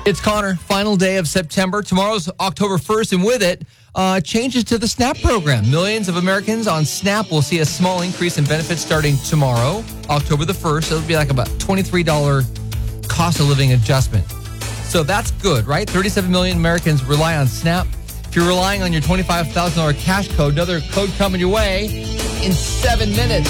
It's Connor, final day of September. Tomorrow's October 1st, and with it, changes to the SNAP program. Millions of Americans on SNAP will see a small increase in benefits starting tomorrow, October the 1st. It'll be like about $23 cost of living adjustment. So that's good, right? 37 million Americans rely on SNAP. If you're relying on your $25,000 cash code, another code coming your way in 7 minutes.